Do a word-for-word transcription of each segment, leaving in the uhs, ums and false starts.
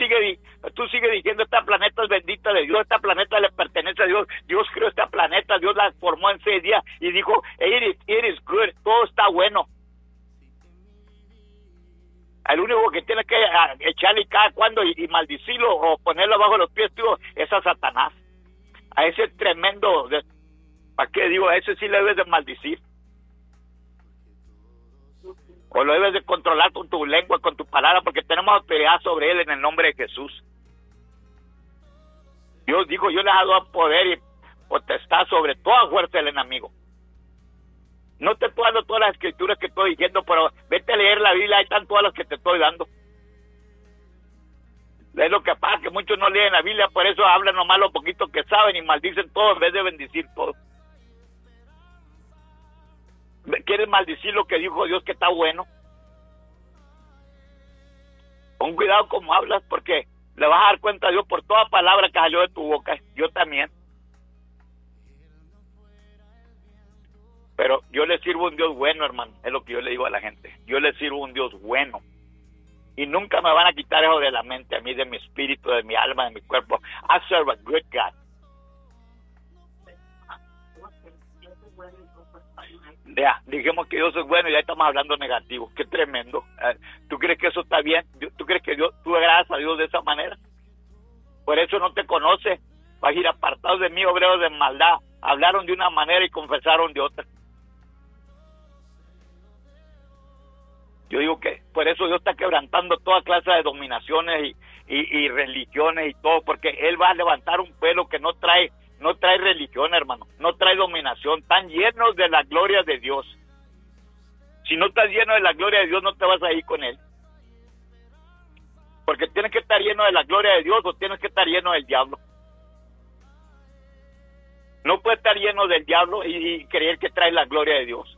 sigue, tú sigues diciendo, esta planeta es bendita de Dios, esta planeta le pertenece a Dios, Dios creó esta planeta, Dios la formó en seis días y dijo, it is, it is good, todo está bueno. El único que tiene que echarle cada cuando y, y maldecirlo o ponerlo abajo de los pies, tío, es a Satanás. A ese tremendo, de, ¿para qué digo? A ese sí le debes de maldecir. O lo debes de controlar con tu lengua, con tu palabra, porque tenemos autoridad sobre él en el nombre de Jesús. Dios dijo, yo les he dado poder y potestad sobre toda fuerza del enemigo. No te estoy dando todas las escrituras que estoy diciendo, pero vete a leer la Biblia, ahí están todas las que te estoy dando. Es lo que pasa, que muchos no leen la Biblia, por eso hablan nomás lo poquito que saben y maldicen todo en vez de bendecir todo. ¿Quieres maldecir lo que dijo Dios que está bueno? Pon cuidado como hablas, porque le vas a dar cuenta a Dios por toda palabra que salió de tu boca. Yo también. Pero yo le sirvo a un Dios bueno, hermano. Es lo que yo le digo a la gente. Yo le sirvo a un Dios bueno. Y nunca me van a quitar eso de la mente a mí, de mi espíritu, de mi alma, de mi cuerpo. I serve a good God. Ya, dijimos que Dios es bueno y ya estamos hablando negativo. Qué tremendo. ¿Tú crees que eso está bien? ¿Tú crees que Dios, tú agradas a Dios de esa manera? Por eso no te conoce. Vas a ir apartados de mí, obreros de maldad. Hablaron de una manera y confesaron de otra. Yo digo que por eso Dios está quebrantando toda clase de dominaciones y, y, y religiones y todo, porque Él va a levantar un pueblo que no trae no trae religión, hermano, no trae dominación, están llenos de la gloria de Dios. Si no estás lleno de la gloria de Dios, no te vas a ir con Él. Porque tienes que estar lleno de la gloria de Dios o tienes que estar lleno del diablo. No puedes estar lleno del diablo y, y creer que trae la gloria de Dios.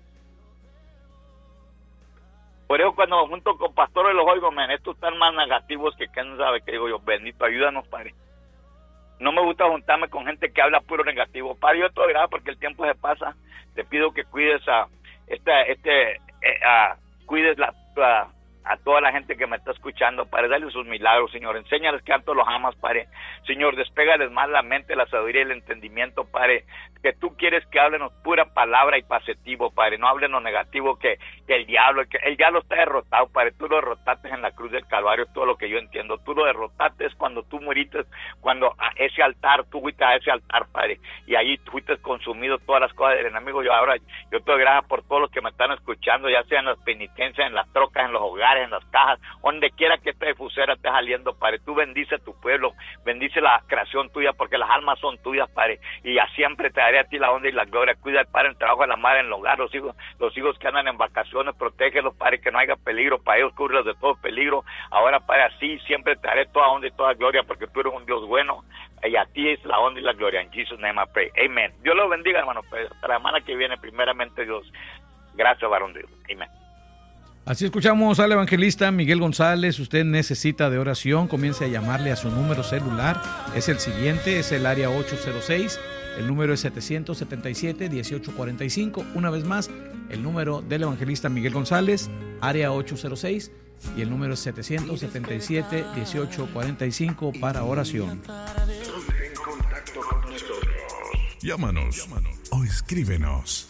Por eso cuando junto con pastores los oigo, men, estos están más negativos que quién sabe, que digo yo, bendito, ayúdanos, Padre. No me gusta juntarme con gente que habla puro negativo. Padre, yo te doy gracias porque el tiempo se pasa. Te pido que cuides a esta, este, eh, a, cuides la, a, a toda la gente que me está escuchando, Padre, dale sus milagros, Señor. Enséñales que tanto los amas, Padre. Señor, despégales más la mente, la sabiduría y el entendimiento, Padre. Que tú quieres que háblenos pura palabra y positivo, Padre. No hablen lo negativo, que, que el diablo, que el diablo está derrotado, Padre. Tú lo derrotaste en la cruz del Calvario, todo lo que yo entiendo. Tú lo derrotaste cuando tú muriste, cuando a ese altar, tú fuiste a ese altar, Padre. Y ahí fuiste consumido todas las cosas del enemigo. Yo ahora, yo te doy gracias por todos los que me están escuchando, ya sea en las penitencias, en las trocas, en los hogares, en las cajas, donde quiera que esta difusera esté saliendo, Padre. Tú bendice a tu pueblo, bendice la creación tuya, porque las almas son tuyas, Padre. Y ya siempre te daré a ti la honra y la gloria. Cuida al Padre en el trabajo de la madre, en el hogar, los hijos, los hijos que andan en vacaciones, protégelos, Padre, que no haya peligro para ellos, cúbrelos de todo peligro. Ahora, Padre, así siempre te daré toda honra y toda gloria, porque tú eres un Dios bueno, y a ti es la honra y la gloria. En Jesus' name I pray. Amen. Dios los bendiga, hermano. Hasta la semana que viene, primeramente Dios. Gracias, varón de Dios. Amen. Así escuchamos al evangelista Miguel González. Usted necesita de oración, comience a llamarle a su número celular. Es el siguiente, es el área ocho cero seis. El número es setecientos setenta y siete, dieciocho cuarenta y cinco. Una vez más, el número del evangelista Miguel González, área ocho cero seis, y el número es setecientos setenta y siete, dieciocho cuarenta y cinco para oración. Ponte en contacto con nosotros. Llámanos, Llámanos. o escríbenos.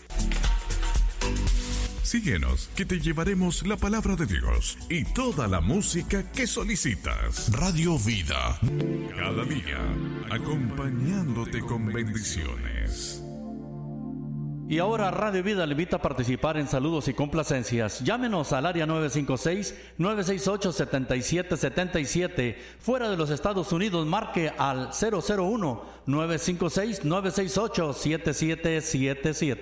Síguenos, que te llevaremos la palabra de Dios y toda la música que solicitas. Radio Vida, cada día, acompañándote con bendiciones. Y ahora Radio Vida le invita a participar en saludos y complacencias. Llámenos al área nueve cinco seis, nueve seis ocho, siete siete siete siete. Fuera de los Estados Unidos, marque al cero cero uno, nueve cinco seis, nueve seis ocho, siete siete siete siete.